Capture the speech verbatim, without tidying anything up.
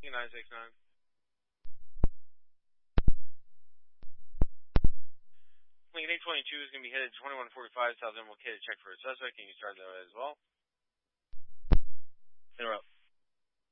King nine six nine. Lincoln eight twenty-two is going to be headed twenty-one forty-five South Emerald K to check for a suspect. Can you start that as well? Interrupt.